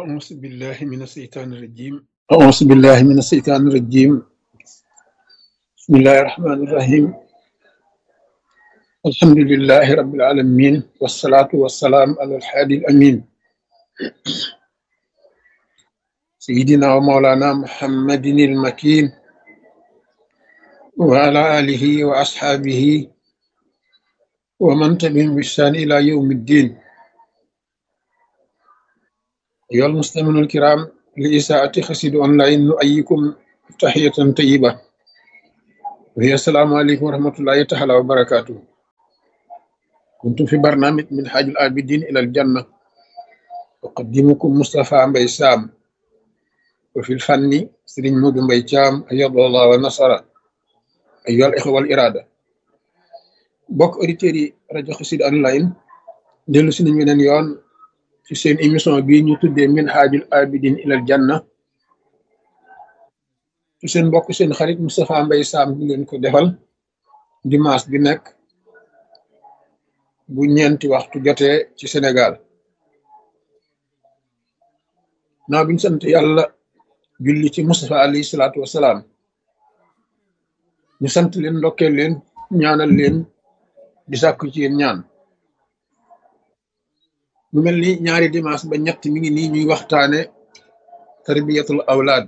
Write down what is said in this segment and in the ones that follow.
أعوذ بالله من الشيطان الرجيم أعوذ بالله من الشيطان الرجيم بسم الله الرحمن الرحيم الحمد لله رب العالمين والصلاة والسلام على الحادي الأمين سيدنا ومولانا محمد المكين وعلى آله وأصحابه ومن تبعهم بإحسان إلى يوم الدين أيها المستمعون الكرام لإساءة خسيد أونلاين نؤيكم تحية طيبة وهي السلام عليكم ورحمة الله تعالى وبركاته. كنتم في برنامج من حاج العابدين إلى الجنة، أقدمكم مصطفى مبي سام، وفي الفن سرين مود مبي شام أيض الله ونصر. أيها الإخوة والإرادة بوك أوريتيري راديو خسيد أونلاين ديلو سي نين يون ci seen émission bii ñu tuddee min haajul abidin ilal janna ci seen mbokk seen xarit Moustapha Mbaye Sam di leen ko defal dimanche bi nekk bu ñeenti waxtu jotee ci Sénégal. naa biñ sant yàlla julli ci Moustapha alayhi salaatu wasalaam ñu sant leen ndokkeel leen ñaanal leen di sàkku ci yéen ñaan. mu mel ni ñaari dimanche ba ñett mi ngi nii ñuy waxtaane tarbiyatul awlaad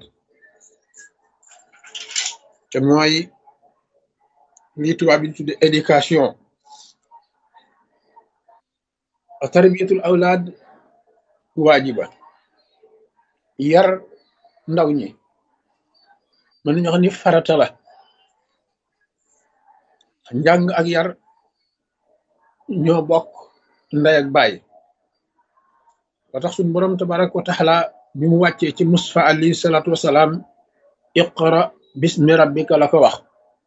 te mooy lii tubaab bi tudde éducation. tarbiyatul awlaad waajiba yar ndaw ñi mën nañu wax ni farata la. njàng ak yar ñoo bokk ndey ak baay. ba tax suñu borom tabaraka wa taala bi mu wàccee ci Mustafa alayhi salaatu wasalaam iqra bismi rabbika la ko wax.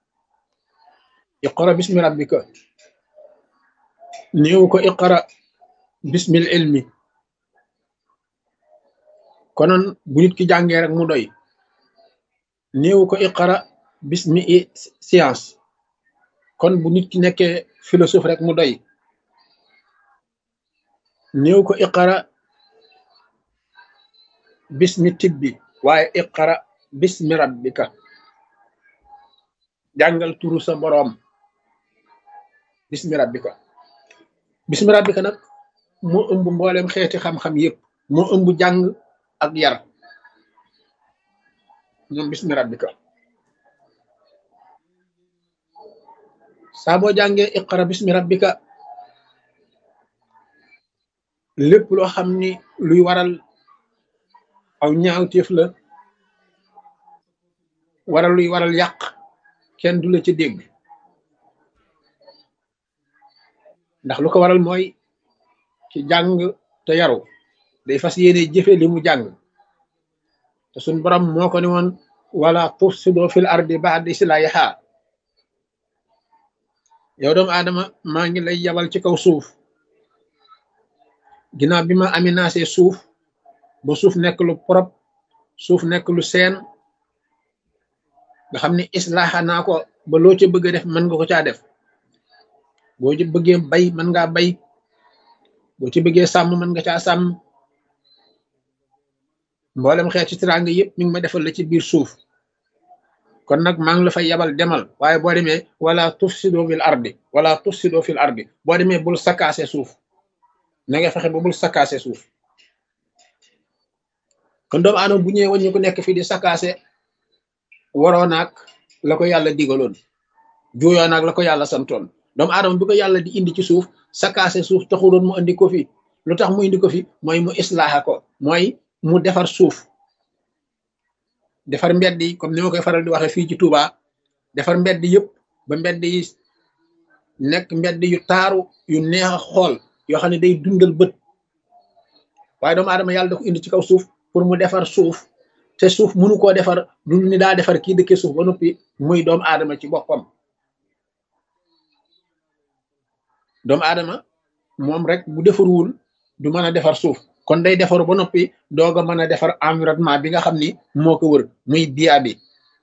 iqra bismi rabbika néew ko iqra bismil ilmi. konoon bu nit ki jàngee rek mu doy. néew ko iqra bismi science. kon bu nit ki nekkee philosophe rek mu doy. néew ko iqra bismi tibbi waaye iqra bismi rabbika jàngal turu sa boroom bismi rabbika. bismi rabbika nag moo ëmb mboolem xeeti xam-xam yépp, moo ëmb jàng ak yar ñoom bismi rabbika. saa boo jàngee iqra bismi rabbika lépp loo xam ni luy waral aw ñaawteef la waral luy waral yàq kenn du la ci dégg. ndax lu ko waral mooy ci jàng te yaru day fas yéene jëfe li mu jàng te suñ borom moo ko ne woon wala tufsidu fil ardi ba'da islahiha. yow doomu aadama maa ngi lay yabal ci kaw suuf ginnaaw bi ma aménagé suuf ba suuf nekk lu propre, suuf nekk lu seen nga xam ne islaaxa naa ko ba loo ca bëgg a def mën nga ko caa def. boo ci bëggee bay mën ngaa bay, boo ci bëggee sàmm mën nga caa sàmm. mboolem xeet ci teraanga yëpp mi ngi ma defal la ci biir suuf. kon nag maa ngi la fay yabal demal waaye boo demee wala tufsido fil ardi wala tufsido fil ardi boo demee bul sakkaase suuf. na nga fexe ba bul sakkaase suuf. kon doomu aadama bu ñëwee waññu ko nekk fii di sakkaase waroo naag la ko yàlla digaloon, juuyoo naag la ko yàlla santoon. doomu aadama bi ko yàlla di indi ci suuf sakkaase suuf taxuloon mu indi ko fi. lu tax mu indi ko fi mooy mu islaaxa ko, mooy mu defar suuf, defar mbedd yi comme ni ma koy faral di waxee fii ci Touba. defar mbedd yëpp ba mbedd yi nekk mbedd yu taaru yu neex a xool yoo xam ne day dundal bët. waaye doomu aadama yàlla da ko indi ci kaw suuf pour mu defar suuf te suuf mënu koo defar lu ni daa defar kii dëkkee suuf ba noppi muy doomu aadama ci boppam. doomu aadama moom rek bu defaruwul du mën a defar suuf, kon day defaru ba noppi doog a mën a defar environnement bi nga xam ni moo ko wër muy biya bi.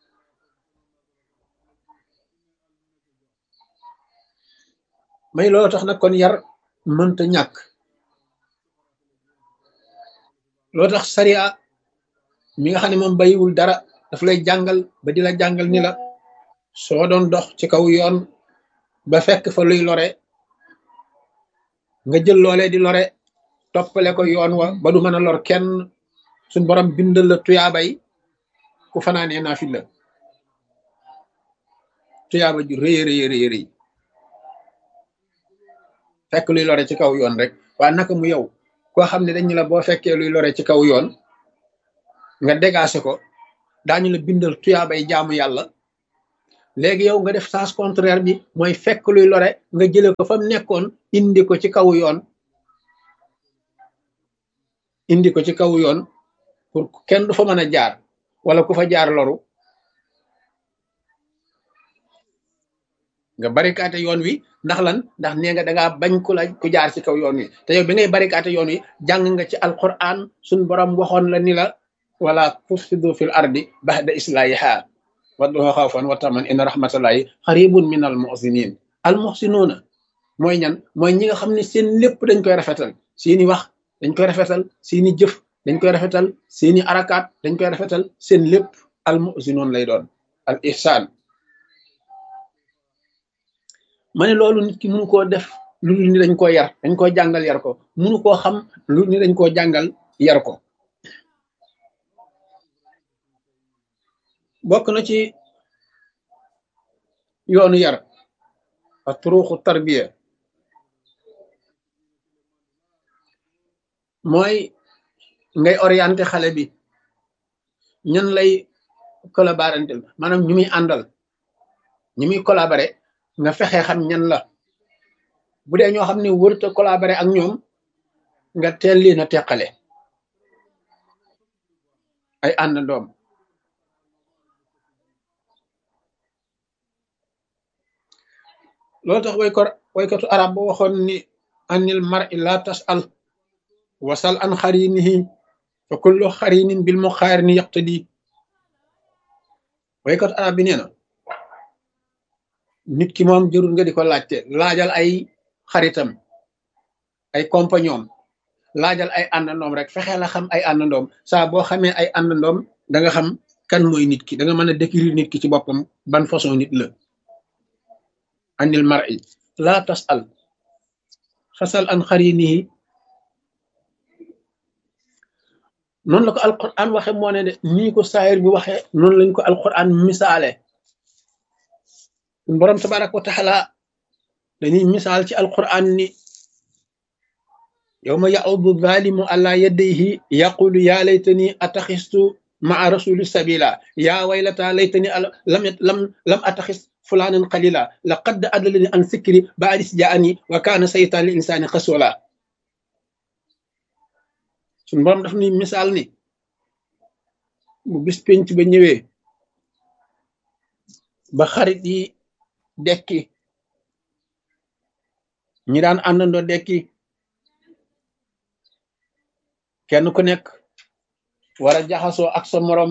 may loolu tax nag kon yar mënta ñàkk. loo tax sariya mi nga xam ne moom bayiwul dara daf lay jàngal ba di la jàngal ni la soo doon dox ci kaw yoon ba fekk fa luy lore nga jël loolee di lore toppale ko yoon wa ba du mën a lor kenn suñ borom bindal la tuyaabay ku fanaanee naafil la tuyaaba ju rëy rëy rëy rëy fekk luy lore ci kaw yoon rek waa naka mu yow koo xam ne dañu la boo fekkee luy lore ci kaw yoon nga dégagé ko daañu la bindal tuyaabay jaamu yàlla léegi yow nga def sens contraire bi mooy fekk luy lore nga jële ko fa mu nekkoon indi ko ci kaw yoon indi ko ci kaw yoon pour kenn du fa mën a jaar wala ku fa jaar loru nga barikaate yoon wi ndax lan ndax nee nga dangaa bañ ku jaar ci kaw yoon wi te yow bi ngay barikaate yoon wi jàng nga ci alquran suñ borom waxoon la ni la wala tufsidu fil ardi ba'da islahiha wadduha xawfan wa taman inna rahmatallahi xaribun min al muhsinin al muhsinuuna mooy ñan mooy ñi nga xam ne seen lépp dañ koy rafetal seeni wax dañ koy rafetal seeni jëf dañ koy rafetal seeni arakaat dañ koy rafetal seen lépp al muhsinuun lay doon al ihsaan ma ne loolu nit ki mënu koo def lu ni dañ koo yar dañ koo jàngal yar ko mënu koo xam lu ni dañ koo jàngal yar ko bokk na ci yoonu yar ak turuuxu tarbiya mooy ngay orienté xale bi ñan lay collaborantel maanaam ñu muy àndal ñu muy collaboré nga fexe xam ñan la bu dee ñoo xam ne wërta collaboré ak ñoom nga teel leen a teqale ay àndandoom loolu tax waykatu arab ba waxoon ni anil mar'i la tas'al wasal an xarinihi fa kullu xarinin bil muqaarini yaqtadi waykatu arab bi nee na nit ki moom jërul nga di ko laajte laajal ay xaritam ay compagnon laajal ay àndandoom rek fexe la xam ay àndandoom saa boo xamee ay àndandoom da nga xam kan mooy nit ki da nga mën a décrire nit ki ci boppam ban façon nit la anil mar'i la tas'al fasal an xarinihi noonu la ko alquran waxe moo ne de nii ko saayir bi waxe noonu lañ ko alquran misaale borom tabaraka wa taala dañuy misaal ci alquran ni yawma ya'udu zalimu ala yadayhi yaqulu ya laytani ataxistu maa rasuli sabila ya waylata laytani lam ataxis fulanan qalila laqad adallani an sikri ba'da is ja'ani wa kana saytan lil insani xasula suñu borom daf ni misaal ni bu bis penc ba ñëwee ba xarit yi dekki ñi daan àndandoo dekki kenn ku nekk war a jaxasoo ak sa morom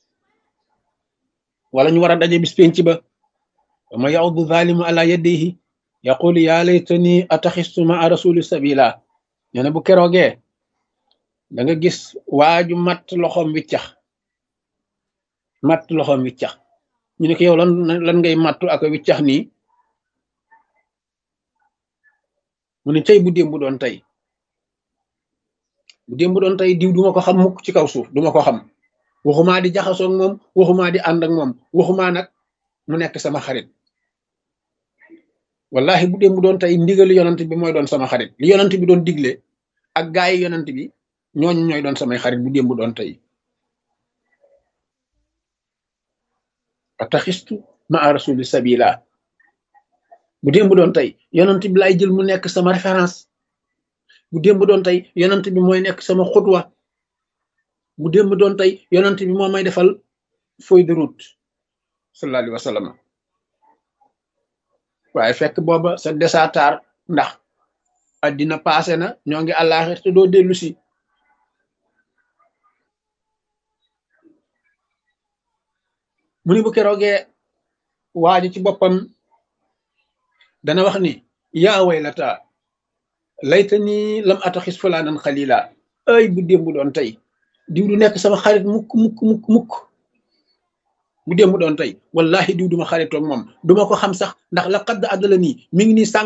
wala ñu war a daje bis penc ba ma ya'udu zalimu ala yadihi yaqulu ya laytani ataxistu ma'a rasuli sabila nee na bu keroogee da nga gis waaju matt loxoom wiccax ñu ne ko yow lan ngay mattu ak wiccax nii mu ne cey bu démb doon tey diw duma ko xam mukk ci kaw suuf duma ko xam waxumaa di jaxasoo ak moom waxumaa di ànd ak moom waxumaa nag mu nekk sama xarit wallahi bu démb doon tey ndigali yonant bi mooy doon sama xarit li yonant bi doon digle ak gaay yi yonant bi ñooñu ñooy doon samay xarit bu démb doon tey ataxistu maa rasuli sabila bu démb doon tey yonant bi laay jël mu nekk sama référence bu démb doon tey yonant bi mooy nekk sama xutwa bu démb doon tey yonant bi moo may defal feuille de route sallallahu alayhi wa sallam waaye fekk booba sa desatar ndax addina passé na ñoo ngi àllaaxir te doo dellu si mu ni bu keroogee waaji ci boppam dana wax ni yaa waylata laytani lam ataxis fulaanan xalila ay bu démb doon tey diw du nekk sama xarit mukk mukk mukk mukk bu dee mu doon tey wallahi diw duma xaritoog moom duma ko xam sax ndax la xadd àddala nii mi ngi nii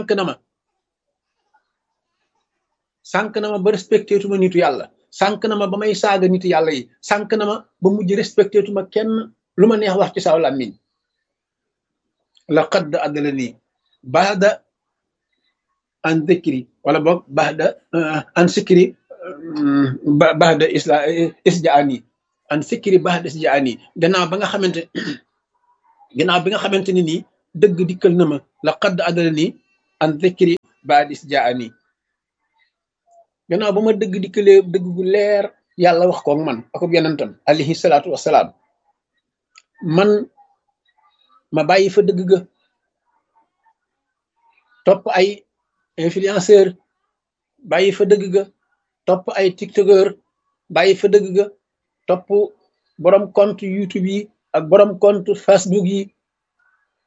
sànq na ma ba respecté tuma nitu yàlla sànq na ma ba may saaga nitu yàlla yi sànq na ma ba mujj respecté tuma kenn lu ma neex wax ci saw làmmiñ la xadd àddala nii baada an dhikri wala boog baada an sikri baada isjaani an sikri baada isjaani gannaaw bi nga xamante ni nii dëgg dikkal na ma la xadd àddala nii an dhikri baada isjaani gannaaw ba ma dëgg dikkalee dëgg gu leer yàlla wax koog man akub yonentam alayhi salaatu wasalaam man ma bàyyi fa dëgg ga topp ay influenceur bàyyi fa dëgg ga topp ay tiktokeur bàyyi fa dëgg ga topp borom compte YouTube yi ak borom compte Facebook yi